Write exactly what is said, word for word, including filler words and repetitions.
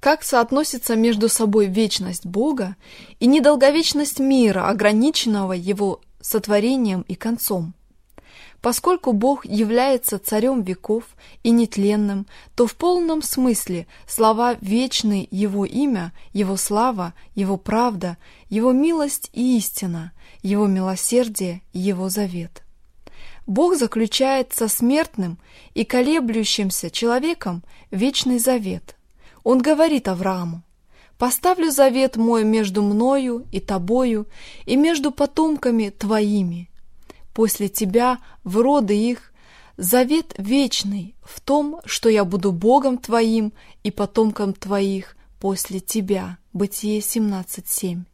Как соотносится между собой вечность Бога и недолговечность мира, ограниченного Его сотворением и концом? Поскольку Бог является царем веков и нетленным, то в полном смысле слова «вечный» Его имя, Его слава, Его правда, Его милость и истина, Его милосердие и Его завет. Бог заключает со смертным и колеблющимся человеком вечный завет. Он говорит Аврааму: «Поставлю завет мой между мною и тобою, и между потомками твоими. После тебя в роды их завет вечный в том, что я буду Богом твоим и потомком твоих после тебя». Бытие семнадцать семь.